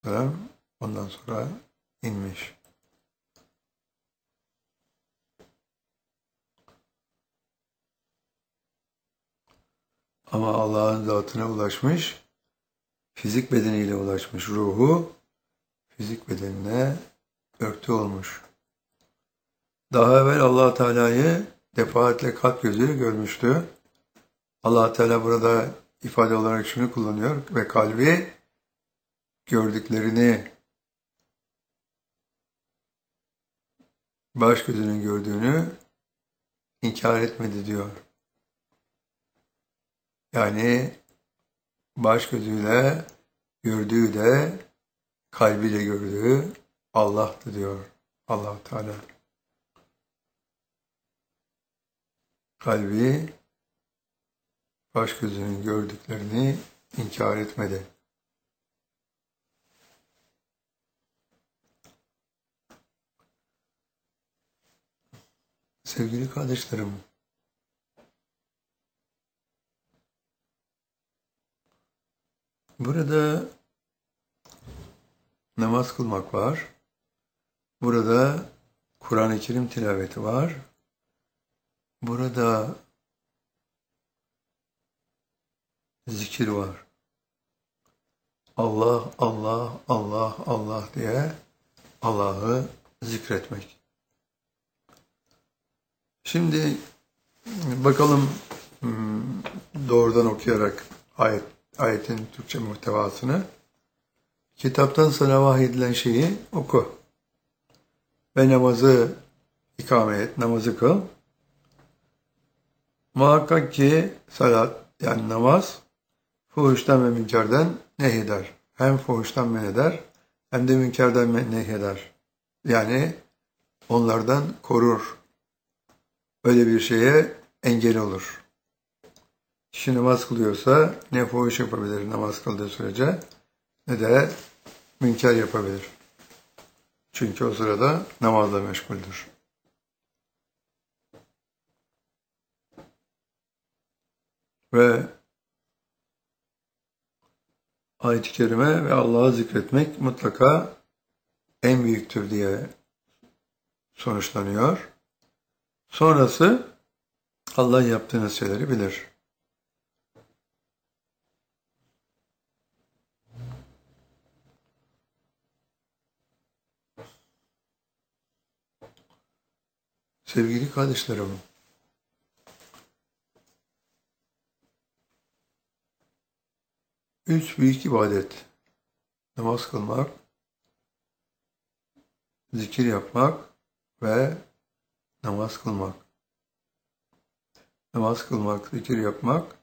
Aleyhisselam ondan sonra inmiş. Ama Allah'ın zatına ulaşmış, fizik bedeniyle ulaşmış. Ruhu fizik bedenine örtü olmuş. Daha evvel Allah Teala'yı defaatle kalp gözüyle görmüştü. Allah Teala burada ifade olarak şunu kullanıyor ve kalbi gördüklerini, baş gözünün gördüğünü inkar etmedi diyor. Yani baş gözüyle gördüğü de kalbiyle gördüğü Allah'tı diyor Allah Teala. Kalbi baş gözünün gördüklerini inkar etmedi. Sevgili kardeşlerim, burada namaz kılmak var. Burada Kur'an-ı Kerim tilaveti var. Burada zikir var. Allah, Allah, Allah, Allah diye Allah'ı zikretmek. Şimdi bakalım doğrudan okuyarak ayetin Türkçe muhtevasını. Kitaptan sana vahyedilen şeyi oku. Ve namazı ikame et, namazı kıl. Muhakkak ki salat, yani namaz, fuhuştan ve münkerden nehyeder. Hem fuhuştan men eder, hem de münkerden nehyeder. Yani onlardan korur. Öyle bir şeye engel olur. Kişi namaz kılıyorsa ne fuhuş yapabilir namaz kıldığı sürece, ne de münker yapabilir. Çünkü o sırada namazla meşguldür. Ve ayet-i kerime ve Allah'ı zikretmek mutlaka en büyüktür diye sonuçlanıyor. Sonrası Allah yaptığınız şeyleri bilir. Sevgili kardeşlerim, üç büyük ibadet, namaz kılmak, zikir yapmak ve namaz kılmak. Namaz kılmak, zikir yapmak